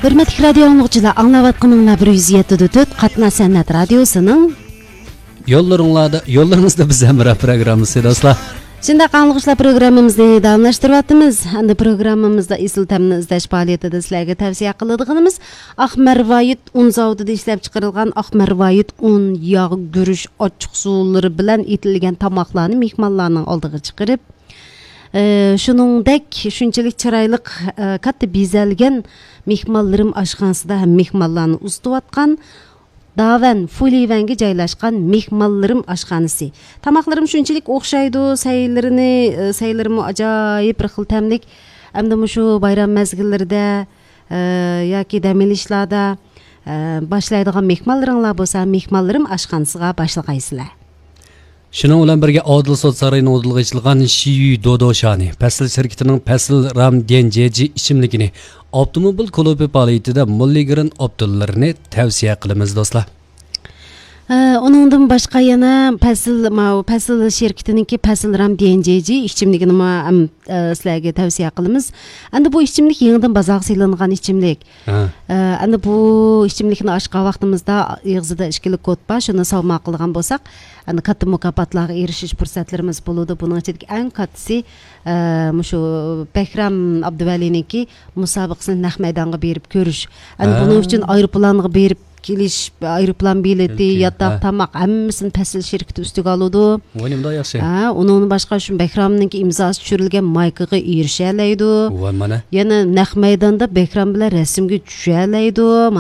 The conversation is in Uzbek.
Hürmetli radyo anlıqçılar, anlavatqınınla 107.4 Qatna Sənət Radiosunun yollarınızda biz Emrah programımızı dostlar. Şimdi anlıqçılar programımızı davamlaştırvatımız. Handi programımızda isil təmini izləş fəaliyyətində sizlərə tavsiyə qıldığımız Axmervayit un zavodida ishlab chiqarilgan Axmervayit un, yağ, gürüş, ochiq suvları bilan etilgan tamoqlarni mehmonlarning oldiga chiqarib, shuningdek shunchalik chiroyli katta bezalgan mehmonlarim oshxonasida ham mehmonlarni uzatayotgan Davan Fulivanga joylashgan mehmonlarim oshxonasi. Tamoqlarim shunchalik o'xshaydi, saylarim ajoyib bir xil ta'mlik. Hamda shu bayram mezgillarida yoki dam olishlarda boshlaydigan mehmonlaringlar bo'lsa, mehmonlarim oshxonasiga boshlagaysizlar. Şunun bilan birga Odil sud sarayini o'dilg'ichilgan Shiyu Dodoshani Pasl shirkatining Pasl Ram Denjeji ichimligini avtomobil klubi faoliyatida Mulligirin Abdullarini tavsiya qilamiz do'stlar. Onundan başqa yana Pasl şirkətininki Pasl Ram Denjeji ichimligini sizlarga tavsiya qilamiz. Endi bu ichimlik yangidan bozorga solingan ichimlik. Endi bu ichimlikni ochgan vaqtimizda ig'zida ishkili kod bor, shuni savma qilgan bo'lsak, endi katta mukofotlarga erishish fursatlarimiz bo'ladi. Buning ichidagi eng kattasi shu Behram Abduvaliniki musobaqasini naq maydonga berib ko'rish. Endi buning uchun aeroplanga berib kelish, aeroplan bileti, yataq, tamoq hammasini Pasl şirkati ustiga oladi. O'ynimda yaxshi. Uning boshqa shu Behramninki imzosi tushirilgan maykaga erisha oladi. Voy mana. Yana naq maydonda Behram bilan rasmga tusha oladi.